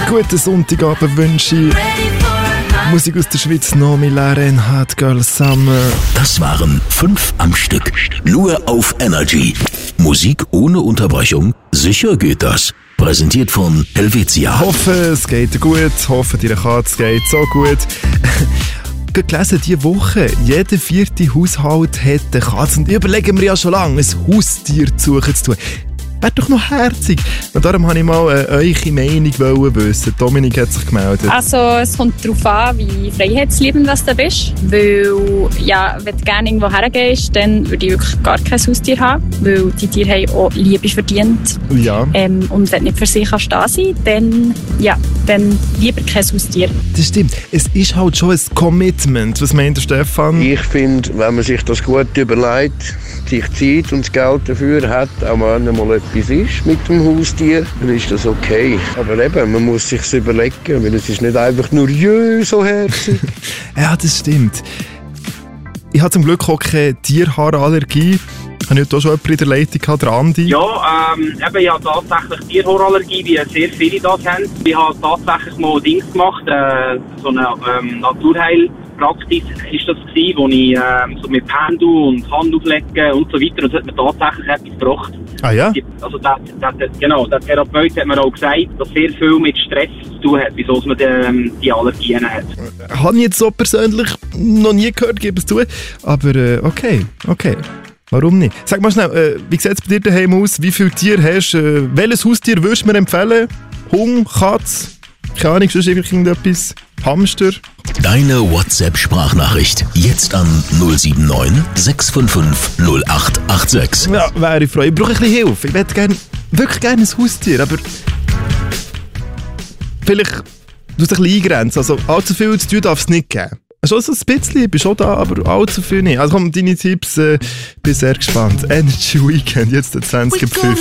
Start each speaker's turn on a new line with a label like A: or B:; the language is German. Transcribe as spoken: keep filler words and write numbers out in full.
A: Guten Sonntagabend wünsche ich. Musik aus der Schweiz, Nomi Laren, Hot Girl Summer.
B: Das waren fünf am Stück. Nur auf Energy. Musik ohne Unterbrechung. Sicher geht das. Präsentiert von Helvetia.
A: Hoffe, es geht dir gut. Hoffe, deiner Katze geht so gut. Ich habe gelesen, diese Woche, jeder vierte Haushalt hat eine Katze. Und überlegen wir ja schon lange, ein Haustier zu suchen zu tun. Wäre doch noch herzig. Und darum wollte ich mal äh, eure Meinung wissen. Dominik hat sich gemeldet.
C: Also es kommt darauf an, wie freiheitsliebend was du bist. Weil, ja, wenn du gerne irgendwo hergehst, dann würde ich wirklich gar kein Haustier haben. Weil die Tiere haben auch Liebe verdient.
A: Ja.
C: Ähm, und wenn du nicht für sie kannst da sein, dann, ja, dann lieber kein Haustier.
A: Das stimmt. Es ist halt schon ein Commitment. Was meint der Stefan?
D: Ich finde, wenn man sich das gut überlegt, sich Zeit und das Geld dafür hat, auch wenn mal etwas ist mit dem Haustier, dann ist das okay. Aber eben, man muss sich überlegen, weil es ist nicht einfach nur jö, so herzig.
A: Ja, das stimmt. Ich habe zum Glück auch keine Tierhaarallergie. Ich habe nicht auch schon jemanden in der Leitung gehabt, der Andi?
E: Ja, ähm, eben, ich habe tatsächlich Tierhaarallergie, wie sehr viele das haben. Ich habe tatsächlich mal Dings gemacht, äh, so eine ähm, Naturheilpraxis ist das gewesen, wo ich ähm, so mit Pendel und Hand auflegen und so weiter, und das hat mir tatsächlich etwas gebracht.
A: Ah ja?
E: Also der, der, genau, der Therapeut hat mir auch gesagt, dass sehr viel mit Stress zu tun hat, wieso man die, ähm, die Allergien hat.
A: Habe ich jetzt so persönlich noch nie gehört, gebe es zu. Aber äh, okay, okay. Warum nicht? Sag mal schnell, äh, wie sieht es bei dir daheim aus? Wie viele Tiere hast du? Äh, welches Haustier würdest du mir empfehlen? Hund, Katze? Keine Ahnung, sonst irgendetwas? Hamster?
B: Deine WhatsApp-Sprachnachricht jetzt an null sieben neun sechs fünf fünf null acht acht sechs.
A: Ja, wäre ich froh. Ich brauche ein bisschen Hilfe. Ich hätte gern, wirklich gerne ein Haustier, aber vielleicht du es ein bisschen eingrenzen. Also allzu viel zu tun darf es nicht geben. Schon so ein bisschen, ich bin schon da, aber allzu viel nicht. Also komm, deine Tipps, äh, bin sehr gespannt. Energy Weekend, jetzt der zwanzig Uhr fünfzig.